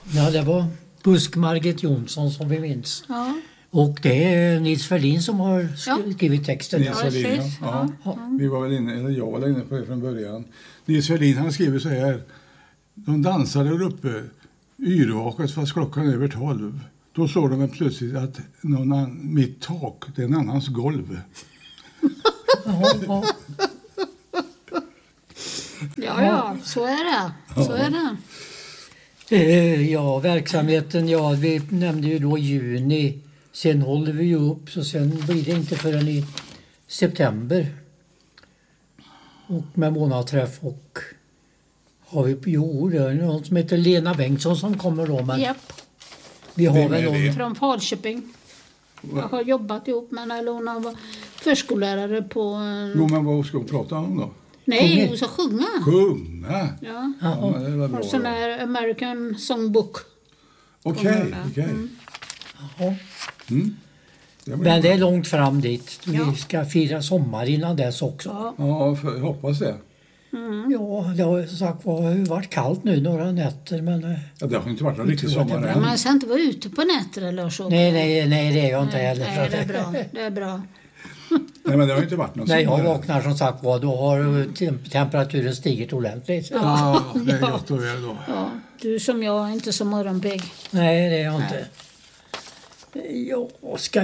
Ja, det var Busk Margit Jonsson som vi minns. Ja. Och det är Nils Ferlin som har skrivit texten. Nils Ferlin, ja. Vi var väl inne, eller jag var inne på det från början. Nils Ferlin, han skriver så här: de dansar där uppe, yrvaket fast klockan är över 12. Då slår de plötsligt att mitt tak, det är en annans golv. Ja, så är det. Så är det. Ja, verksamheten, vi nämnde ju då juni. Sen håller vi ju upp, så sen blir det inte förrän i september. Och med månadsträff och har vi det är någon som heter Lena Bengtsson som kommer då. Men Japp. vi har väl någon Från Falköping. Jag har jobbat ihop med när hon var förskollärare på... Jo, men vad ska hon prata om då? Nej, hon ska sjunga. Sjunga? Ja. Men det är väl bra. Och sån där American Songbook. Okej. Ja. Men det är långt fram dit. Vi ska fira sommar innan dess också. Ja, jag hoppas det. Ja, det har sagt varit kallt nu några nätter, men... Ja, det har inte varit någon riktig sommar än. Man ska inte vara ute på nätter eller så. Nej, det är jag inte heller. Nej, det är bra. Nej, men det har inte varit någon Nej, sommar. jag vaknar som sagt då har temperaturen stigit ordentligt. Ja, det är gott att göra då. Ja, du som jag är inte så morgonpigg. Nej, det är jag inte. Ja, ska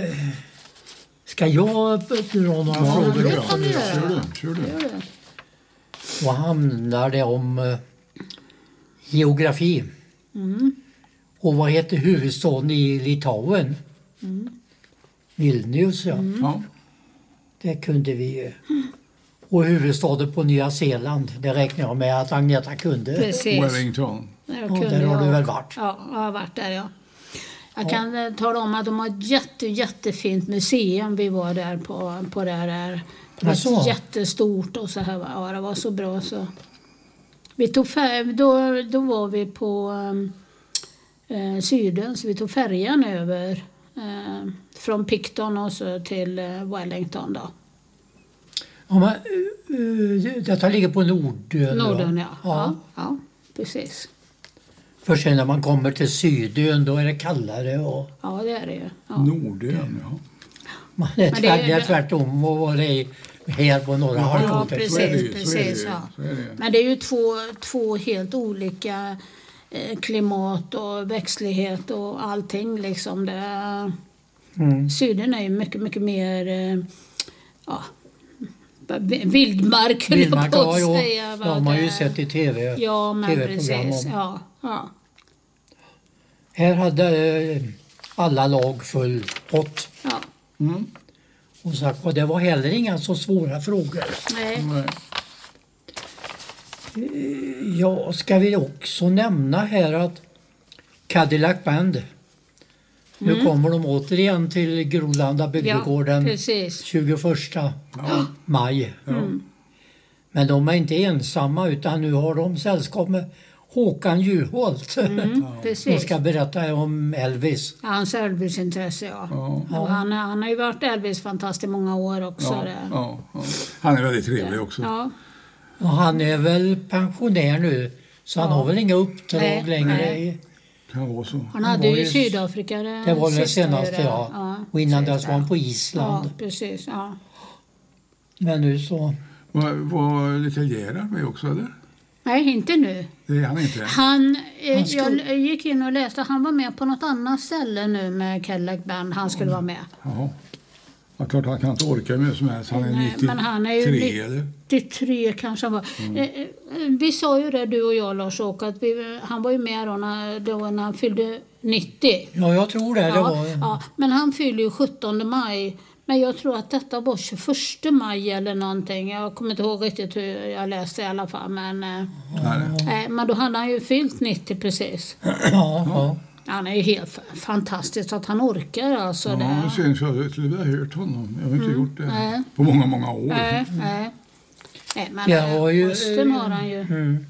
jag dra några frågor? det kan du göra. Kör du. Vad handlar det om geografi? Och vad heter huvudstaden i Litauen? Vilnius, Ja. Det kunde vi ju. Och huvudstaden på Nya Zeeland, det räknar jag med att Agneta kunde. Precis. Wellington. Där har du väl varit? Ja, jag har varit där, ja. Jag kan tala om att de har ett jättefint museum. Vi var där på det här. Det var jättestort och så här. Ja, det var så bra så. Vi tog då var vi på Syden, så vi tog färjan över från Picton och så till Wellington då. Ja, men, detta ligger på Nordön. Nordön, ja. Ja, precis. För sen när man kommer till Sydön då är det kallare. Ja, det är det ju. Ja. Nordön, ja. Man är tvärtom och vad det är här på norra halvklotet. Precis. Men det är ju två helt olika klimat och växtlighet och allting liksom. Syden är ju mycket, mycket mer vildmark, Vildmark, ja, man har ju sett i tv. Ja, men precis. Ja. Här hade alla lag full pott. Ja. Och sagt, det var heller inga så svåra frågor. Nej. Ja, ska vi också nämna här att Cadillac Band, nu kommer de återigen till Grolanda bygdegården 21 maj. Men de är inte ensamma utan nu har de sällskap med Håkan Juholt. De ska berätta om Elvis. Hans Elvis-intresse, ja. Han har ju varit Elvis-fantast i många år också. Ja. Han är väldigt trevlig också. Ja. Och han är väl pensionär nu, så han har väl inga uppdrag längre. Han hade ju i Sydafrika. Det var det senaste, ja. Och innan dess var han på Island. Ja, precis, ja. Men nu så... Var detaljerad med också, eller? Nej, inte nu. Det är han inte. Jag gick in och läste. Han var med på något annat ställe nu med Cadillac Band. Han skulle vara med. Ja. Ja, klart han kan inte orka med som helst. Han är 93, men han är ju eller? 93 kanske han var. Vi sa ju det, du och jag, Lars-Åke, att han var ju med då när han fyllde 90. Ja, jag tror det. Ja, men han fyllde ju 17 maj. Men jag tror att detta var 21 maj eller någonting. Jag kommer inte ihåg riktigt hur jag läste i alla fall. Men då hade han ju fyllt 90 precis. Ja. Han är ju helt fantastisk att han orkar. Alltså, det syns jag skulle ha hört honom. Jag har inte gjort det på många, många år. Nej, men rösten har han ju.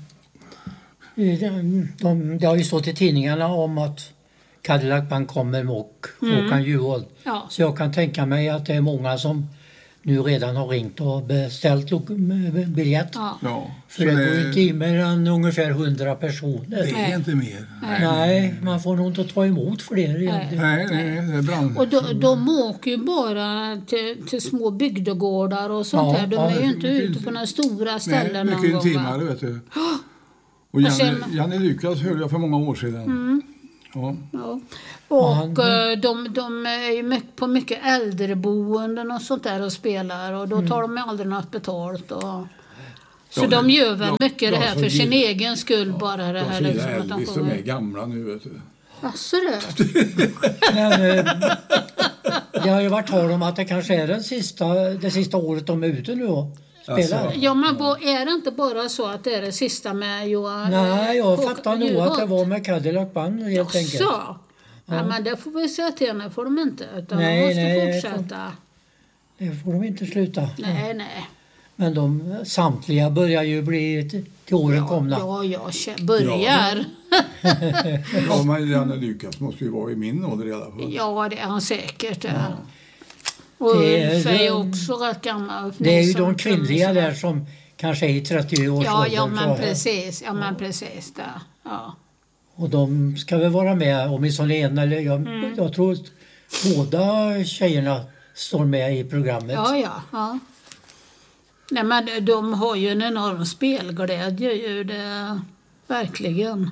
Det har ju stått i tidningarna om att Cadillac Band kommer och Håkan Juholt. Ja. Så jag kan tänka mig att det är många som nu redan har ringt och beställt biljett. Ja. För det går inte in mer än ungefär 100 personer. Det är inte mer. Nej, man får nog inte ta emot fler egentligen. Nej, det är brand. Och de åker ju bara till små bygdegårdar och sånt här. De är ju inte ute på några stora ställen. Nej, mycket intimare, vet du. Och Janne Lukas hörde jag för många år sedan. Ja. Och de är ju på mycket äldreboenden och sånt där och spelar. Och då tar de aldrig något betalt. Så de gör väl mycket det här för sin egen skull bara. Det här liksom, Elvis, de är gamla nu, vet du. Asså det? Men, det har ju varit tal om att det kanske är det sista året de är ute nu och spelar. Ja, men är det inte bara så att det är det sista med Johan? Nej, jag fattar nog att det var med Cadillac Band helt enkelt. Ja, men det får vi säga till henne, får de inte. Utan de måste fortsätta. Det får de inte sluta. Nej. Men samtliga börjar ju bli till åren komna. Ja, börjar. Ja, men Janne Lukas måste ju vara i min ålder i alla fall. Ja, det är han säkert. Ja. Och Ulf är ju också rätt gammal. Det är ju de kvinnliga där som kanske är i 30 års ålder. Ja, men precis. Ja, men precis där. Ja. Och de ska väl vara med om i sån en eller jag tror att båda tjejerna står med i programmet. Ja. Nej, men de har ju en enorm spelglädje ju det verkligen.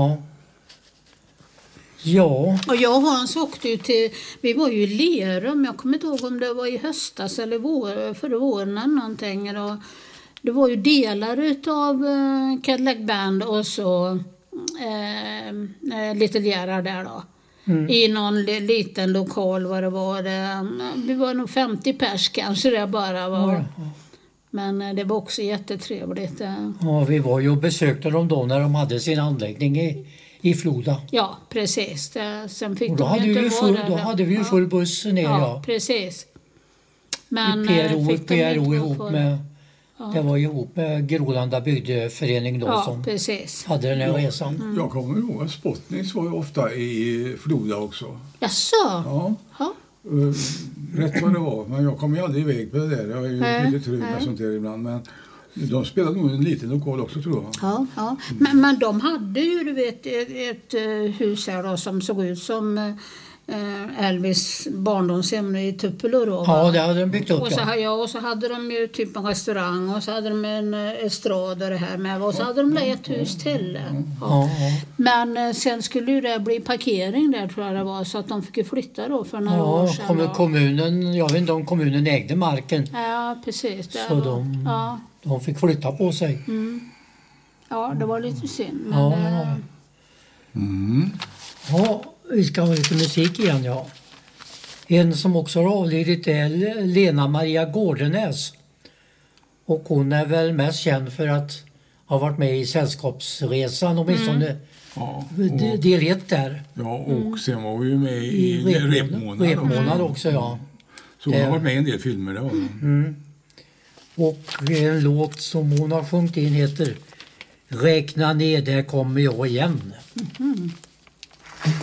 Ja. Och jag och Hans åkte ju vi var ju i Lerum, jag kommer inte ihåg om det var i höstas eller förra våren eller någonting. Och det var ju delar utav Cadillac Band och så Little Gerhard där då. I någon liten lokal var det var. Vi var nog 50 pers kanske det bara var. Men det var också jättetrevligt. Ja, vi var ju och besökte dem då när de hade sin anläggning i Floda. Ja, precis. Sen fick då hade vi ju full buss ner. Ja, precis. Men PRO ihop med... Det var ihop med Grolanda bygdeförening då som precis. hade den här resan. Jag kommer ihåg att Spotnings var ju ofta i Floda också. Jaså? Ja. Rätt vad det var, men jag kom ju aldrig iväg på det där. Jag är ju lite trygg med sånt där ibland, men de spelade nog en liten lokal också, tror jag. Ja. Men de hade ju, du vet, ett hus här då som såg ut som Elvis barndomshem i Tupelo då. Ja, det hade de byggt upp. Och så hade de ju typ en restaurang och så hade de en estrad och det här med. Och så hade de ett hus till. Ja. Men sen skulle ju det bli parkering där, tror jag det var, så att de fick flytta då för några år sedan. Kommunen, jag vet inte om kommunen ägde marken. Ja, precis. Så de fick flytta på sig. Ja, det var lite synd. Men vi ska ha lite musik igen, ja. En som också har avlidit är Lena Maria Gårdenäs. Och hon är väl mest känd för att ha varit med i Sällskapsresan, åtminstone del 1 där. Ja, och sen var vi ju med i Repmånad också, ja. Så hon har varit med i en del filmer, det var hon. Och en låt som hon har sjungit in heter Räkna ner, där kommer jag igen.